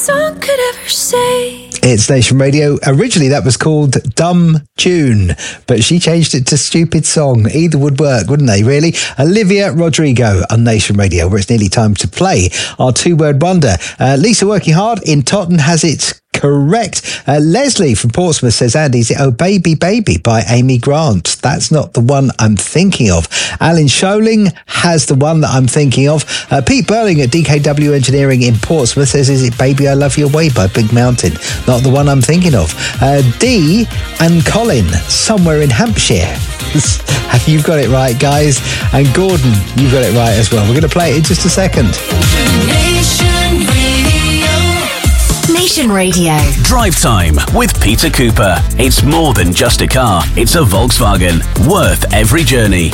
Song could ever say. It's Nation Radio. Originally that was called Dumb Tune, but she changed it to Stupid Song. Either would work, wouldn't they, really? Olivia Rodrigo on Nation Radio, where it's nearly time to play our two-word wonder. Lisa working hard in Totton has it correct. Leslie from Portsmouth says, Andy, is it Oh Baby Baby by Amy Grant? That's not the one I'm thinking of. Alan Scholing has the one that I'm thinking of. Pete Burling at DKW Engineering in Portsmouth says, is it Baby I Love Your Way by Big Mountain? Not the one I'm thinking of. Dee and Colin, Somewhere in Hampshire. You've got it right, guys. And Gordon, you've got it right as well. We're going to play it in just a second. Nation Radio. Drive Time with Peter Cooper. It's more than just a car. It's a Volkswagen. Worth every journey.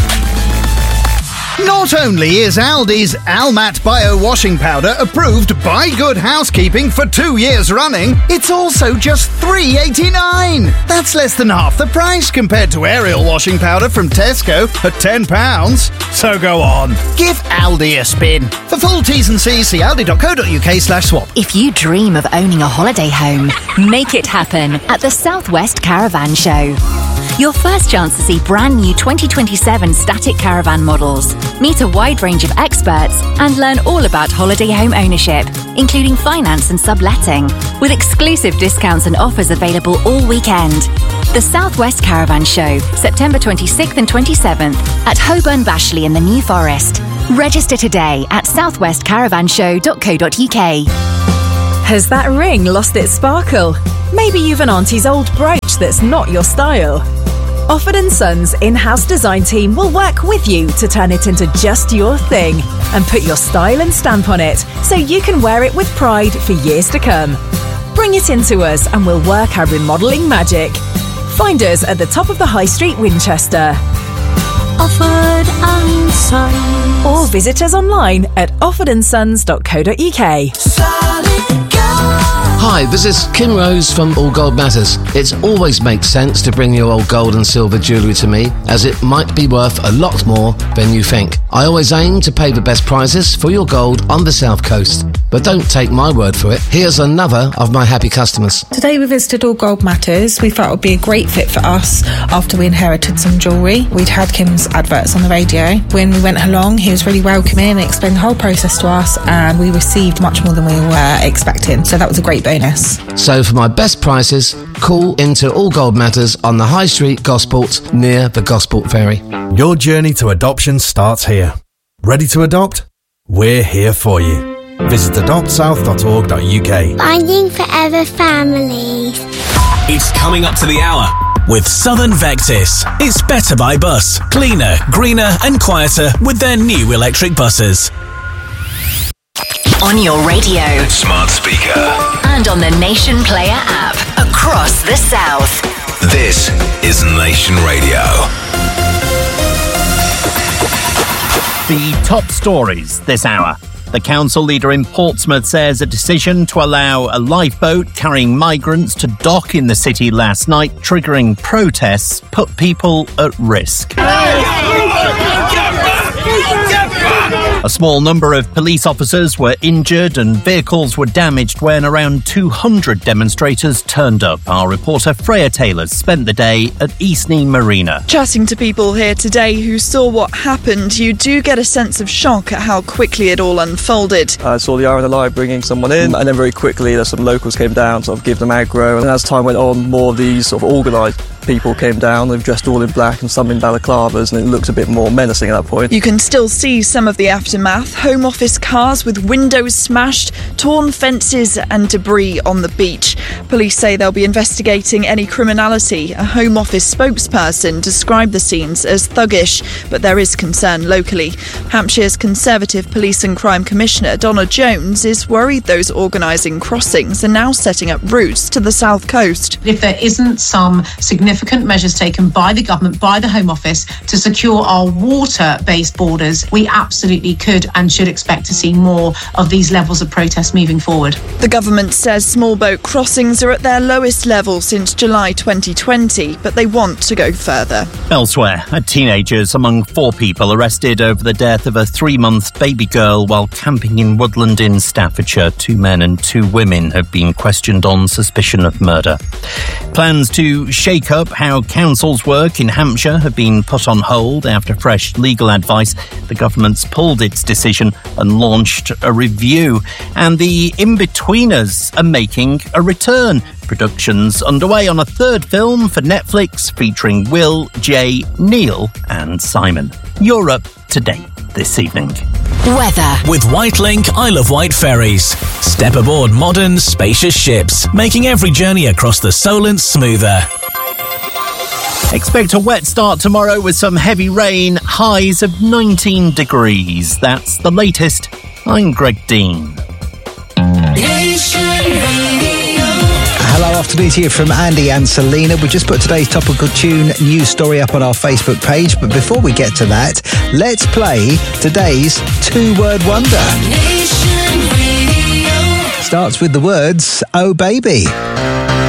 Not only is Aldi's Almat Bio Washing Powder approved by Good Housekeeping for 2 years running, it's also just $3.89. That's less than half the price compared to Ariel washing powder from Tesco at £10. So go on, give Aldi a spin. For full T's and C's, see aldi.co.uk/swap. If you dream of owning a holiday home, make it happen at the Southwest Caravan Show. Your first chance to see brand new 2027 static caravan models, meet a wide range of experts and learn all about holiday home ownership, including finance and subletting, with exclusive discounts and offers available all weekend. The Southwest Caravan Show, September 26th and 27th at Holborn Bashley in the New Forest. Register today at southwestcaravanshow.co.uk. Has that ring lost its sparkle? Maybe you've an auntie's old brooch that's not your style. Offord & Sons in-house design team will work with you to turn it into just your thing and put your style and stamp on it so you can wear it with pride for years to come. Bring it into us and we'll work our remodelling magic. Find us at the top of the High Street, Winchester. Offord & Sons. Or visit us online at offordandsons.co.uk. Hi, this is Kim Rose from All Gold Matters. It always makes sense to bring your old gold and silver jewellery to me, as it might be worth a lot more than you think. I always aim to pay the best prices for your gold on the South Coast. But don't take my word for it. Here's another of my happy customers. Today we visited All Gold Matters. We felt it would be a great fit for us after we inherited some jewellery. We'd had Kim's adverts on the radio. When we went along, he was really welcoming and explained the whole process to us, and we received much more than we were expecting. So that was a great bonus. So for my best prices, call into All Gold Matters on the High Street, Gosport, near the Gosport Ferry. Your journey to adoption starts here. Ready to adopt? We're here for you. Visit adoptsouth.org.uk. Finding forever families. It's coming up to the hour with Southern Vectis. It's better by bus. Cleaner, greener and quieter with their new electric buses. On your radio, smart speaker, and on the Nation Player app across the South. This is Nation Radio. The top stories this hour. The council leader in Portsmouth says a decision to allow a lifeboat carrying migrants to dock in the city last night, triggering protests, put people at risk. A small number of police officers were injured and vehicles were damaged when around 200 demonstrators turned up. Our reporter Freya Taylor spent the day at Eastney Marina. Chatting to people here today who saw what happened, you do get a sense of shock at how quickly it all unfolded. I saw the RNLI bringing someone in, and then very quickly some locals came down to sort of give them aggro, and as time went on, more of these sort of organised people came down. They've dressed all in black and some in balaclavas, and it looks a bit more menacing at that point. You can still see some of the aftermath. Home Office cars with windows smashed, torn fences and debris on the beach. Police say they'll be investigating any criminality. A Home Office spokesperson described the scenes as thuggish, but there is concern locally. Hampshire's Conservative Police and Crime Commissioner Donna Jones is worried those organising crossings are now setting up routes to the south coast. If there isn't some significant significant measures taken by the government, by the Home Office, to secure our water-based borders, we absolutely could and should expect to see more of these levels of protest moving forward. The government says small boat crossings are at their lowest level since July 2020, but they want to go further. Elsewhere, a teenager's among 4 people arrested over the death of a 3-month baby girl while camping in Woodland in Staffordshire. 2 men and 2 women have been questioned on suspicion of murder. Plans to shake up how councils work in Hampshire have been put on hold after fresh legal advice. The government's pulled its decision and launched a review. And the In-Betweeners are making a return. Production's underway on a 3rd film for Netflix featuring Will, Jay, Neil and Simon. You're up to date this evening. Weather. With Whitelink Isle of Wight ferries. Step aboard modern, spacious ships, making every journey across the Solent smoother. Expect a wet start tomorrow with some heavy rain, highs of 19 degrees. That's the latest. I'm Greg Dean. Hello, afternoon to you from Andy and Selena. We just put today's topical tune news story up on our Facebook page. But before we get to that, let's play today's 2-word wonder. Starts with the words, oh baby.